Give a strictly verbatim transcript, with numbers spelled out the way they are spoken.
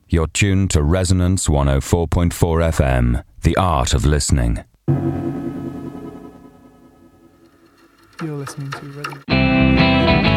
You're tuned to Resonance one oh four point four F M, the art of listening. You're listening to Resonance.